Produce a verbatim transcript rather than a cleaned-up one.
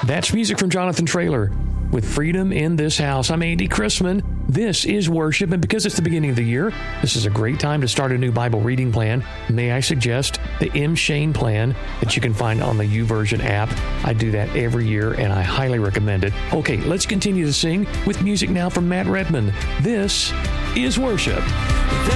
That's music from Jonathan Traylor with Freedom in This House. I'm Andy Chrisman. This is worship, and because it's the beginning of the year, this is a great time to start a new Bible reading plan. May I suggest the M. Shane plan that you can find on the YouVersion app? I do that every year, and I highly recommend it. Okay, let's continue to sing with music now from Matt Redman. This is worship.